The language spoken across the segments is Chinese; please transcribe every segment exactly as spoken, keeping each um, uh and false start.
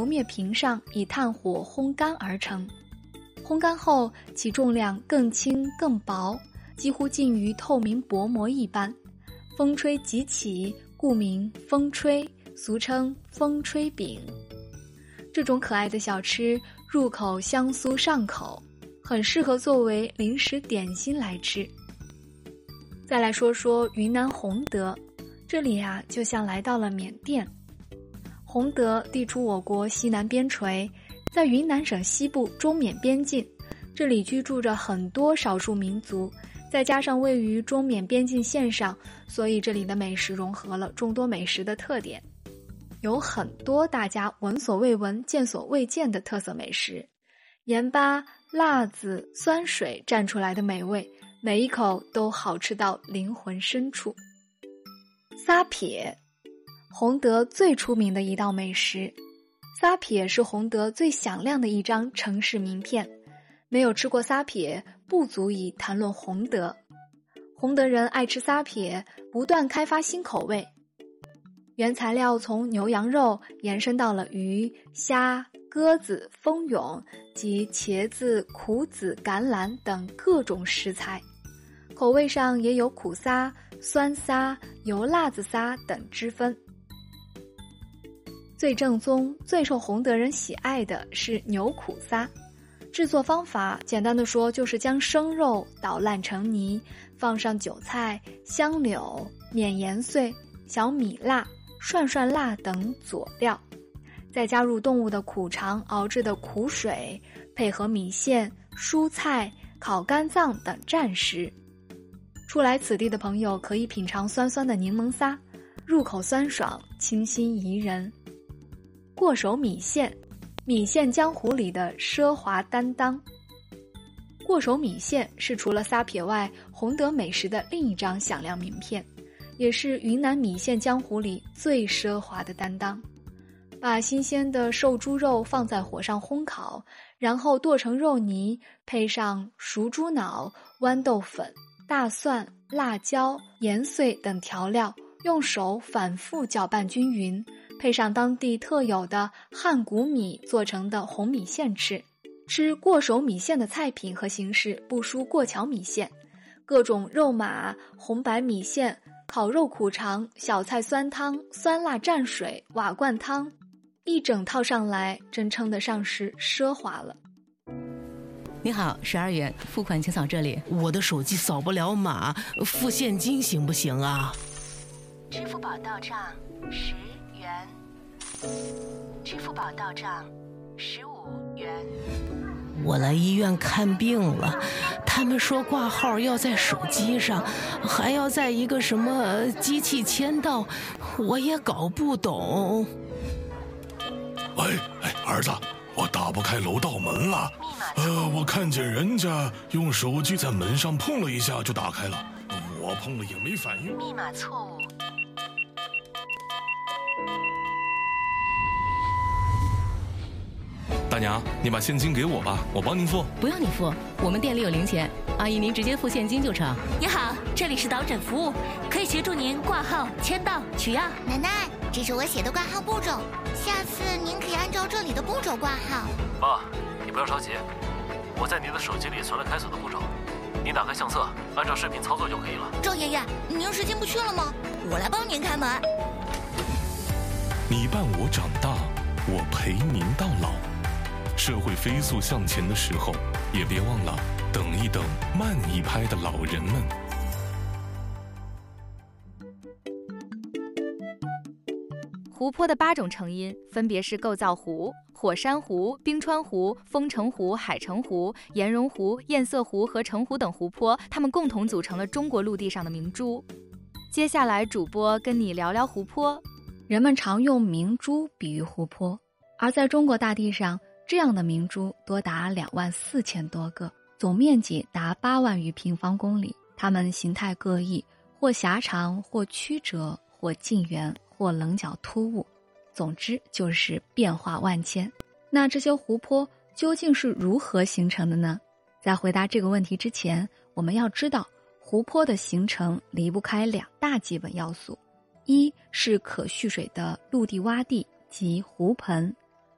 面瓶上以炭火烘干而成。烘干后，其重量更轻更薄，几乎近于透明薄膜一般。风吹即起，故名风吹，俗称风吹饼。这种可爱的小吃入口香酥上口，很适合作为零食点心来吃。再来说说云南洪德，这里啊就像来到了缅甸。洪德地处我国西南边陲，在云南省西部中缅边境，这里居住着很多少数民族，再加上位于中缅边境线上，所以这里的美食融合了众多美食的特点，有很多大家闻所未闻见所未见的特色美食，盐巴、辣子、酸水蘸出来的美味，每一口都好吃到灵魂深处。撒撇，洪德最出名的一道美食。撒撇是洪德最响亮的一张城市名片，没有吃过撒撇，不足以谈论洪德。洪德人爱吃撒撇，不断开发新口味。原材料从牛羊肉延伸到了鱼、虾、鸽子、蜂蛹及茄子、苦子、橄榄等各种食材，口味上也有苦撒、酸撒、油辣子撒等之分。最正宗、最受洪德人喜爱的是牛苦撒。制作方法简单的说，就是将生肉捣烂成泥，放上韭菜、香柳、碾盐碎、小米辣、涮涮辣等佐料，再加入动物的苦肠熬制的苦水，配合米线、蔬菜、烤肝脏等蘸食。初来此地的朋友可以品尝酸酸的柠檬撒，入口酸爽，清新宜人。过手米线，米线江湖里的奢华担当。过手米线是除了撒撇外洪德美食的另一张响亮名片，也是云南米线江湖里最奢华的担当。把新鲜的瘦猪肉放在火上烘烤，然后剁成肉泥，配上熟猪脑、豌豆粉、大蒜、辣椒、盐碎等调料，用手反复搅拌均匀，配上当地特有的汉谷米做成的红米线吃。吃过手米线的菜品和形式不输过桥米线，各种肉码、红白米线、烤肉苦肠、小菜酸汤、酸辣蘸水、瓦罐汤，一整套上来真称得上是奢华了。 你好，十二元，付款请扫这里。 我的手机扫不了码，付现金行不行啊？ 支付宝到账十元，支付宝到账十五元。 我来医院看病了，他们说挂号要在手机上，还要在一个什么机器签到，我也搞不懂。 喂，哎，儿子，我打不开楼道门了。呃，我看见人家用手机在门上碰了一下就打开了，我碰了也没反应。 密码错误。 大娘，你把现金给我吧，我帮您付。 不用你付，我们店里有零钱，阿姨您直接付现金就成。 你好，这里是导诊服务，可以协助您挂号、签到、取药。 奶奶，这是我写的挂号步骤，下次您可以按照这里的步骤挂号。 爸，你不要着急，我在您的手机里存了开锁的步骤，您打开相册，按照视频操作就可以了。 周爷爷，您是进不去了吗？我来帮您开门。 你伴我长大，我陪您到老。社会飞速向前的时候，也别忘了等一等慢一拍的老人们。 湖泊的八种成因分别是构造湖、火山湖、冰川湖、风城湖、海城湖、岩溶湖、堰塞湖和城湖等湖泊，它们共同组成了中国陆地上的明珠。接下来主播跟你聊聊湖泊。 人们常用明珠比喻湖泊，而在中国大地上，这样的明珠多达两万四千多个，总面积达八万余平方公里。它们形态各异，或狭长，或曲折，或近圆，或棱角突兀，总之就是变化万千。那这些湖泊究竟是如何形成的呢？在回答这个问题之前，我们要知道湖泊的形成离不开两大基本要素，一是可蓄水的陆地洼地及湖盆，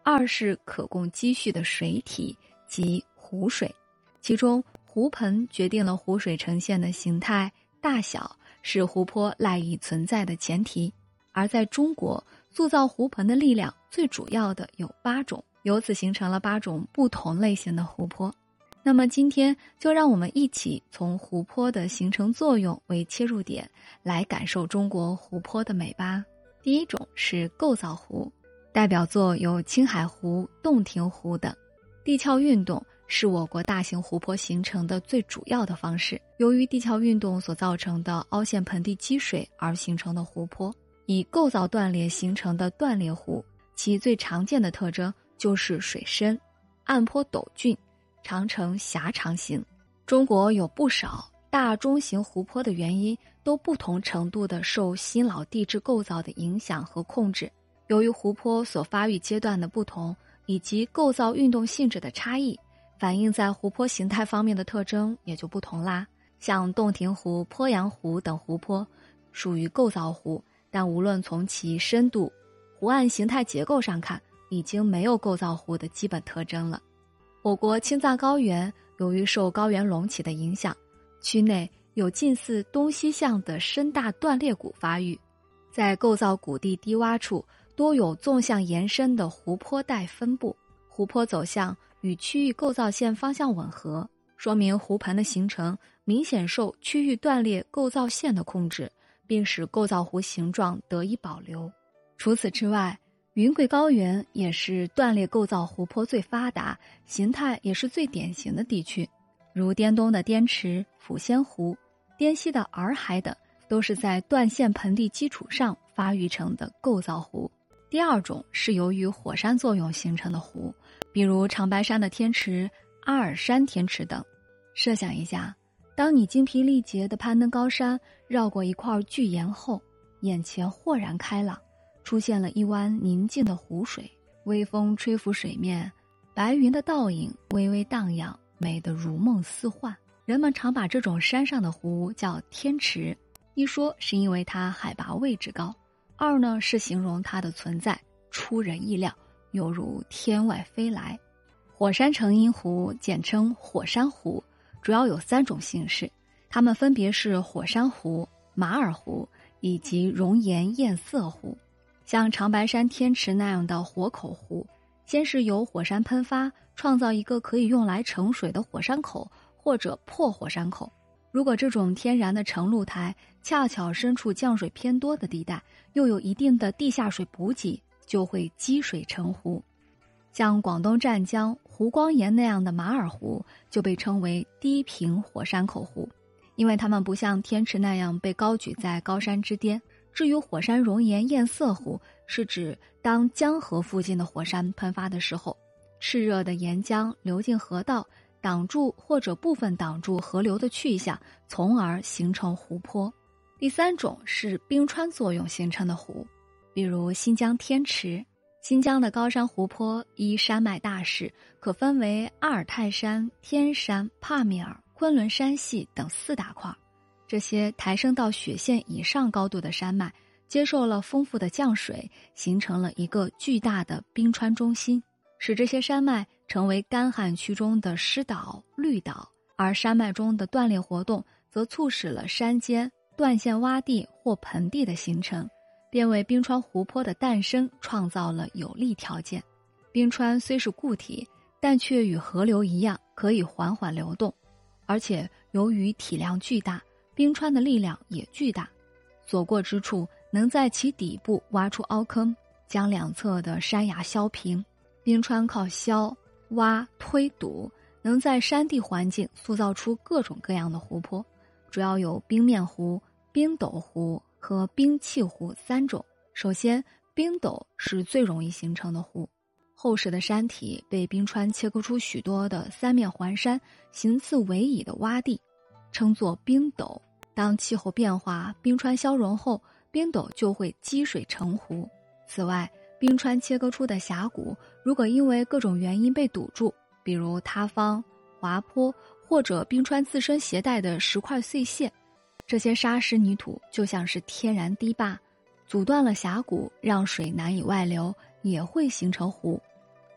二是可供积蓄的水体及湖水，其中湖盆决定了湖水呈现的形态、大小，是湖泊赖以存在的前提。而在中国，塑造湖盆的力量最主要的有八种，由此形成了八种不同类型的湖泊。那么今天就让我们一起从湖泊的形成作用为切入点，来感受中国湖泊的美吧。第一种是构造湖，代表作有青海湖、洞庭湖等。地壳运动是我国大型湖泊形成的最主要的方式，由于地壳运动所造成的凹陷盆地积水而形成的湖泊，以构造断裂形成的断裂湖，其最常见的特征就是水深、岸坡陡峻，常呈狭长形。中国有不少大中型湖泊的原因都不同程度地受新老地质构造的影响和控制。由于湖泊所发育阶段的不同，以及构造运动性质的差异，反映在湖泊形态方面的特征也就不同啦。像洞庭湖、鄱阳湖等湖泊属于构造湖，但无论从其深度、湖岸形态结构上看，已经没有构造湖的基本特征了。我国青藏高原由于受高原隆起的影响，区内有近似东西向的深大断裂谷发育，在构造谷地低洼处多有纵向延伸的湖泊带分布，湖泊走向与区域构造线方向吻合，说明湖盆的形成明显受区域断裂构造线的控制，并使构造湖形状得以保留。除此之外，云贵高原也是断裂构造湖泊最发达、形态也是最典型的地区，如滇东的滇池、抚仙湖、滇西的洱海等，都是在断线盆地基础上发育成的构造湖。第二种是由于火山作用形成的湖，比如长白山的天池、阿尔山天池等。设想一下，当你精疲力竭地攀登高山，绕过一块巨岩后，眼前豁然开朗，出现了一湾宁静的湖水，微风吹拂水面，白云的倒影微微荡漾，美得如梦似幻。人们常把这种山上的湖叫天池，一说是因为它海拔位置高，二呢是形容它的存在出人意料，犹如天外飞来。火山成因湖简称火山湖，主要有三种形式，它们分别是火山湖、马尔湖以及熔岩堰塞湖。像长白山天池那样的活口湖，先是由火山喷发创造一个可以用来盛水的火山口或者破火山口。如果这种天然的盛露台恰巧身处降水偏多的地带，又有一定的地下水补给，就会积水成湖。像广东湛江湖光岩那样的马尔湖就被称为低平火山口湖，因为它们不像天池那样被高举在高山之巅。至于火山熔岩堰塞湖，是指当江河附近的火山喷发的时候，炽热的岩浆流进河道，挡住或者部分挡住河流的去向，从而形成湖泊。第三种是冰川作用形成的湖，比如新疆天池。新疆的高山湖泊依山脉大小，可分为阿尔泰山、天山、帕米尔、昆仑山系等四大块。这些抬升到雪线以上高度的山脉，接受了丰富的降水，形成了一个巨大的冰川中心，使这些山脉成为干旱区中的湿岛、绿岛。而山脉中的断裂活动，则促使了山间断线洼地或盆地的形成，便为冰川湖泊的诞生创造了有利条件。冰川虽是固体，但却与河流一样可以缓缓流动，而且由于体量巨大，冰川的力量也巨大，所过之处能在其底部挖出凹坑，将两侧的山崖削平。冰川靠削、挖、推、堵，能在山地环境塑造出各种各样的湖泊，主要有冰面湖、冰斗湖和冰碛湖三种。首先，冰斗是最容易形成的湖，厚实的山体被冰川切割出许多的三面环山、形似围椅的洼地，称作冰斗。当气候变化，冰川消融后，冰斗就会积水成湖。此外，冰川切割出的峡谷，如果因为各种原因被堵住，比如塌方、滑坡，或者冰川自身携带的石块碎屑，这些沙石泥土就像是天然堤坝，阻断了峡谷，让水难以外流，也会形成湖。